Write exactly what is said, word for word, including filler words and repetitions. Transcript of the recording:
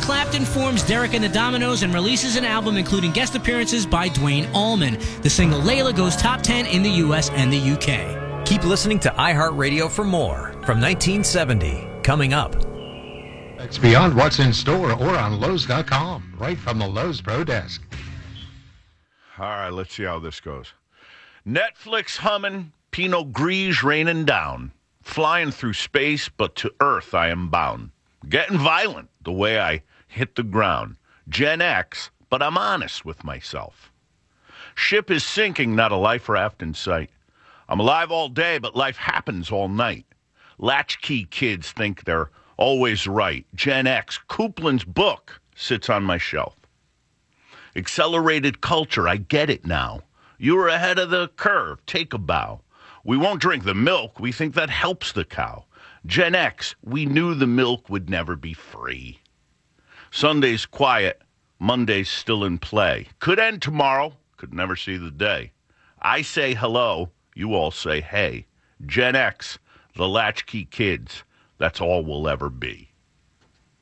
Clapton forms Derek and the Dominos and releases an album including guest appearances by Dwayne Allman. The single Layla goes top ten in the U S and the U K. Keep listening to iHeartRadio for more from nineteen seventy. Coming up. It's beyond what's in store or on Lowe's dot com, right from the Lowe's Pro Desk. All right, let's see how this goes. Netflix humming, Pinot Gris raining down. Flying through space, but to Earth I am bound. Getting violent the way I hit the ground. Gen X, but I'm honest with myself. Ship is sinking, not a life raft in sight. I'm alive all day, but life happens all night. Latchkey kids think they're always right. Gen X, Kuplin's book sits on my shelf. Accelerated culture, I get it now. You were ahead of the curve, take a bow. We won't drink the milk, we think that helps the cow. Gen X, we knew the milk would never be free. Sunday's quiet, Monday's still in play. Could end tomorrow, could never see the day. I say hello, you all say hey. Gen X, the latchkey kids, that's all we'll ever be.